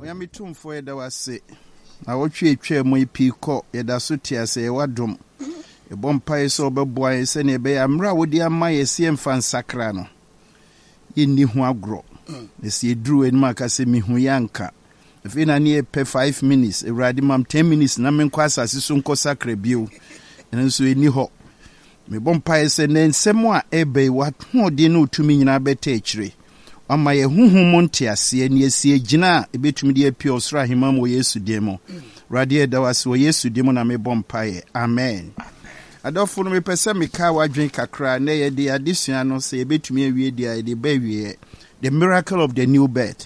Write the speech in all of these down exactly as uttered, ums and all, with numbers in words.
Nyame tumfo yeda wase na wotwe etwa mu ipiko yeda so tiase wadom e bompa yeso obeboa yese ne be amra wodi ama yese emfa nsakra no yeni hu agro esi eduru enum akase mihu yanka efe na ne pe five minutes ewrade mam ten minutes na menkwa asase so nko sakra bio enso eni ho me bompa yese ne nsemo a ebe watodi na otumi nyina beta ekire ama ye huhum ntiase ne esi agina ebetumi de apie osra himam wo Yesu demo radio dawase wo Yesu demo na me bompae amen adofo no me pese me ka wadwen kakra na ye de adesua no se ebetumi awie dia de ba wie the miracle of the new birth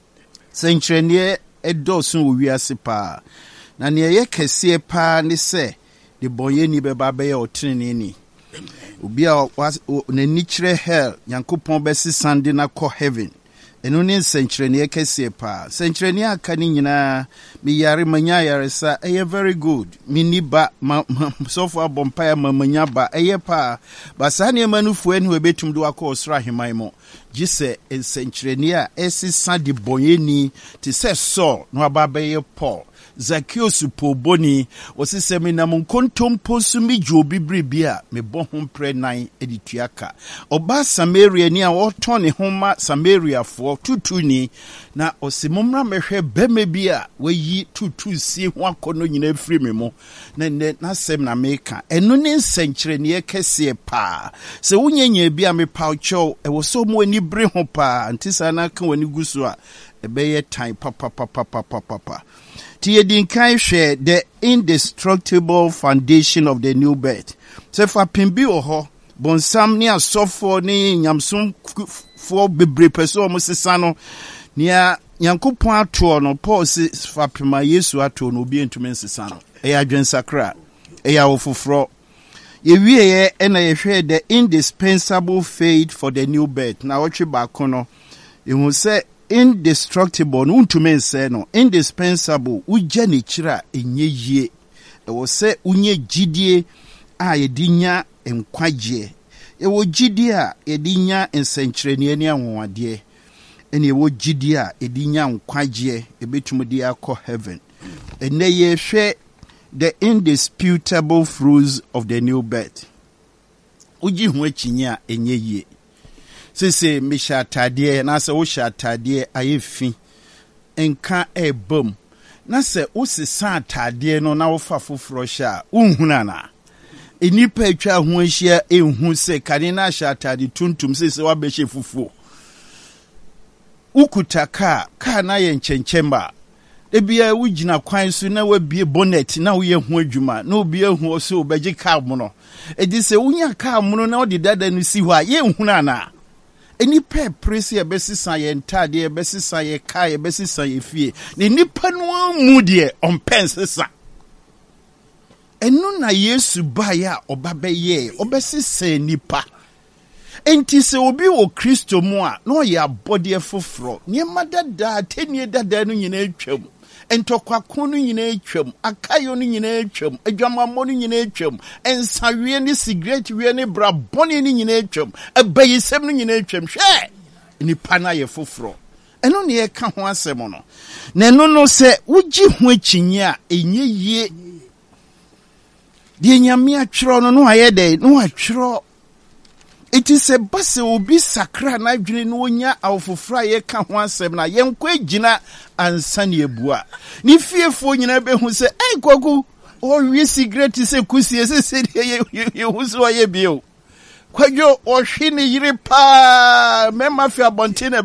sentrenie edosun wo wiase pa na ne ye kese pa ne se de boye ni beba be ye otrene ni obi a na nichire hell yankopon besi sande na ko heaven eno ne sentrene ye kese pa sentrene aka ni nyina mi yare manya yare sa eye very good mi ni ba so far bompa ma manya ba eye pa ba sa ne manufu enu ebetum do akọ osra heman mo gise sentrene a esi sande boyeni ti se so no aba be ye Paul Zacchaeus poboni wose semina mun kontompo sumi jobi bribia me bohum pre nine edituaka oba Samaria ni a wotone homa Samaria fo tutuni na osimumra mehwe beme bia weyi tutu si ho akono nyina free me mo na ne na sem na meka eno ne nsenkyere ne kese pa se wonyenye bia me paucho e wo so mo ani bre ho pa antisa na ka wani gusu a ebeye time papa papa papa papa ti edinkan hwe the indestructible foundation of the new birth se fa pimbi oho bonsam ne asofo ne nyamsom fo bebre peso mo sesa no nia yankopon ato no Paul se fa pima Yesu ato no obi entumi nsesa no e ya dwensakra e ya ofofro ye wieye e na ye hwe the indispensable faith for the new birth na wotwe ba kono ehu se indestructible no untume nse no indispensable ugye ne kira enye yie e wo se unye gidie a yedinya enkwagye e wo gidie a yedinya ensenkyerene ne anwade ene wo gidie a yedinya enkwagye ebetumudi akọ heaven ene ye hwe the indisputable fruits of the new birth uji hu achinya enye yie sese misha tadie na se wo sha tadie ayefi enka ebom na se wo sesa tadie no na wo fa foforo sha unhuna na enipa atwa ho ahia enhu se kane na sha tadie tuntum sese wa be hye fufuo ukutaka ka na ye nkenchemba ebia wugina kwan so na wabie bonnet na wo ye ho adwuma na obi ehu so obegye ka mo no edi se wunya ka mo no na odi dada no si ho a ye nhuna na eni pe presi ebesisa ye ntade ebesisa ye kai ebesisa ye fie ni nipa no mu de ompensesa enu na Yesu ba ya obabeye obesisa nipa enti se obi wo Kristo mu a no ya body foforo ni madada tenie dada no nyina atwam entokwa no nyina atwam akayo no nyina atwam adwamammo no nyina atwam ensawie ne cigarette wie ne bra bone no nyina atwam abayisem no nyina atwam hwe nipa na ye foforo eno ne ye ka ho asem no na eno no se wugi ho akinyi a enye yie die nyame atwero no no aye dey no atwero it is a base obi sakra na adwene no onya awfofra ye ka ho asem na yenkwa agina ansane ebua ni fiefo nyina behu se ei gogu o wi cigarette se kusie se se ye huso ye bio kwadwo o hwe ne yire pa me mafia bonte